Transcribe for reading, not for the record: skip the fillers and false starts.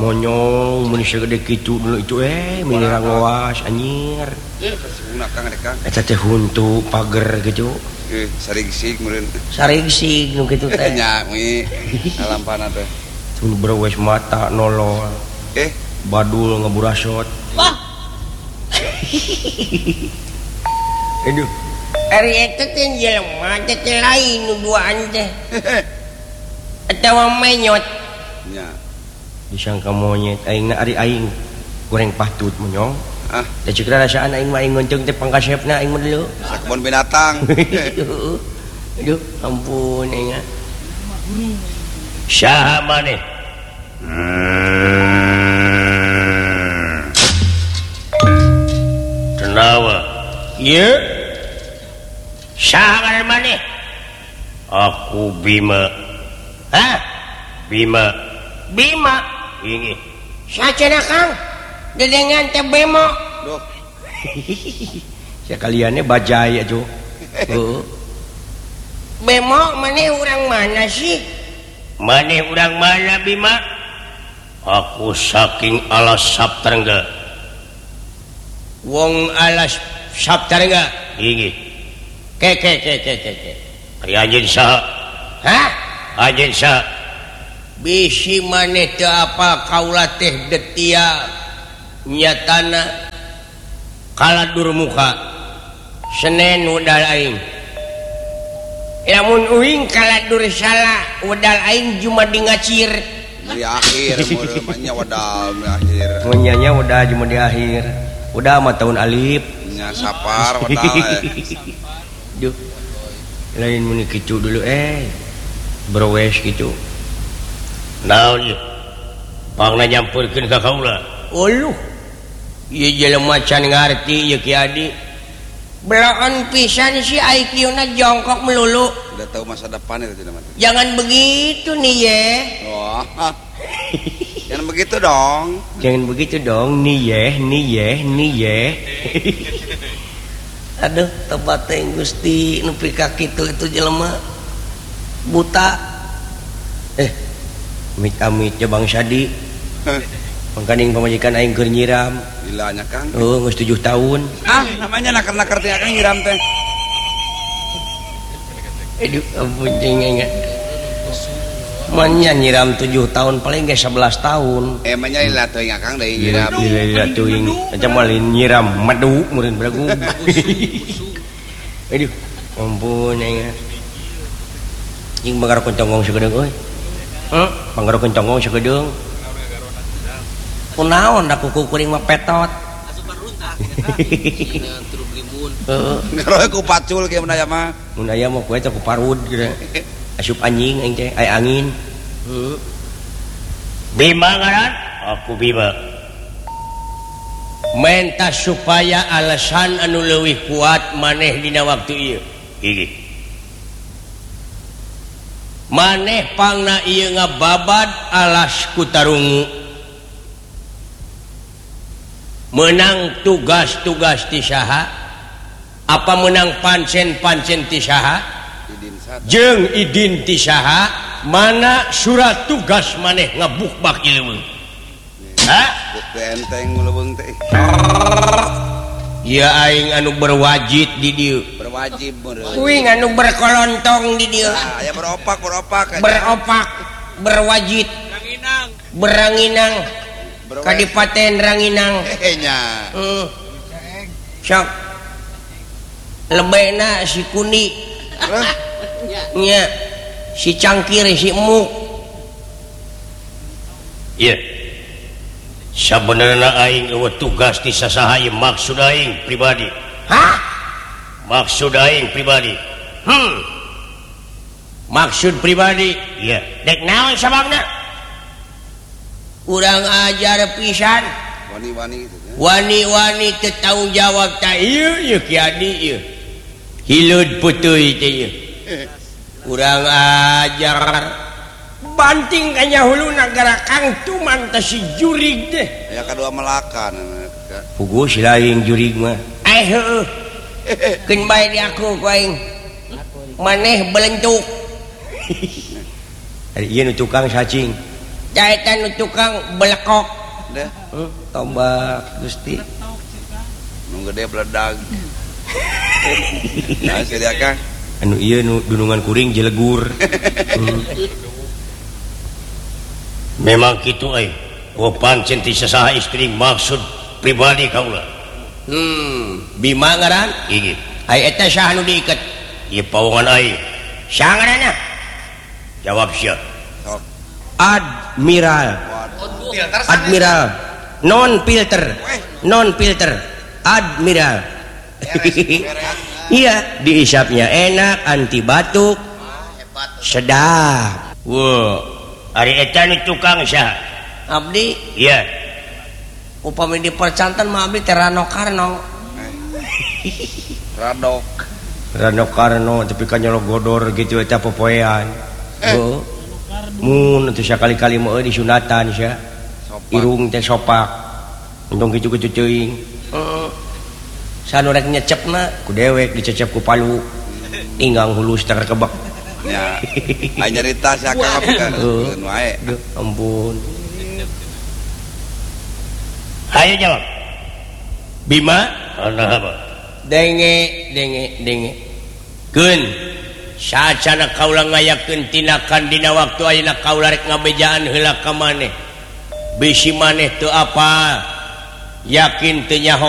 monyong mun segede kitu dulu itu minirang loas anyir eta teh huntu pager gitu sarigsig meureun sarigsig nu kitu teh nya mi alampana teh tuluy berwes mata nolol badul ngeburasot wah aduh ari eta teh jelema teh lain nu duaan teh atawa menyot nya disangka monyet aingna ari aing goreng pahtut monyong da ceuk rasaan aing mah aing ngonceng teh pangkasepna aing mah dulu sakebon binatang aduh ampun aing saha maneh tenawa ieu saha maneh aku Bima Bima ini sacenah Kang dedengan teh bemo duh sekaliannya bajai aja bemo maneh urang mana sih maneh urang mana Bima aku saking alas Saptarengga wong alas Saptarengga ini ke ari anjeun saha anjeun saha bisi maneh teu apa kaula teh detia nyatana kaladur muka Senen udal aing lamun uing kaladur salah udal aing cuma di ngacir di akhir meureun wadal di akhir munyanya udah cuma di akhir udah mah tahun alif nya sapar wadal duh lain mun kitu dulu berwes gitu naon ieu pangna nyampurkeun ka kaula uluh ieu jelema can ngarti ieu Ki Adi belaan pisan si IQ-na jongkok melulu udah tahu masa depan itu tidak mati jangan begitu nih ye wah jangan begitu dong nih ye aduh tebat teh Gusti nu pika kitu itu jelema buta amit ya Bang Sadi mangkaning pamajikan aing keur nyiram gila nya Kang geus 7 tahun namanya nakar-nakar teh Kang nyiram teh aduh ampun cengengan manya nyiram 7 tahun paling ge 11 tahun emangnya lila teuing Kang deui nyiram lila teuing aca malin nyiram madu meureun beragu aduh ampun cengengan jeung bagar koncongong sagedeung euy panggaro kencongong sagedeung kunaon da kuku kuring mah petot asupan runtah turun limun ngaroe ku pacul kieu mun aya mah ku eta ku parud gitu asup anjing aing teh aya angin Bima ngaran aku Bima menta supaya alasan anu leuwih kuat maneh dina waktu ieu gigi maneh pangna ieu ngababad alas ku tarungu menang tugas-tugas ti saha apa menang pancen-pancen ti saha jeung idin ti saha mana surat tugas maneh ngabukbak ilmu enteng leuweung teh ieu aing anu berwajib di dieu berwajib meureun kuing anu berkolontong di dieu aya beropak berwajib beranginang Kadipaten Ranginang nya sok lebena si Kuni nya si Cangkir si Emuk ieu sabenerna aing eueuh tugas ti sasaha ieu maksud aing pribadi maksud aing pribadi maksud pribadi iya dek naon sababna urang ajar pisan wani-wani teu tanggung jawab teh ieu Ki Adi ieu hileud peuteui teh ieu urang ajar banting ka nyahuluna gara Kang Tuman teh si jurig teh aya kadua melakan puguh si laing jurig mah heueuh keun bae di aku ku aing maneh belentuk ari ieu nu tukang cacing jahitan tukang belekok deh tombak Gusti nu gede beledag nah sih Kang anu iya nu dunungan kuring jelegur memang gitu pancen ti sasaha istri maksud pribadi kaula Bima ngaran iya ai eta saha nu diiket iya pawongan ai saha ngaranna jawab sia sok Admiral waduh non filter Admiral iya diisapnya enak anti batuk sedap wow ari eta nu tukang saha abdi iya upami dipercantan mah abdi teh Rano Karno radok Rano Karno tapi kan nyolok godor gitu eta popoean oh mun atuh sakali-kali mah disunatan sia sopak irung teh sopak untung kitu-kitu teuing sanu rek nyecepna ku dewek dicecep ku palu inggang hulus terkebak nya aya nyarita si Akang apa keun wae Duh, ampun ayo jawab Bima ana apa denge keun saacana kaula ngayakeun tinakan dina waktu ayeuna kaula rek ngabejaan heula ka maneh bisi maneh teu apa yakin teu nyaho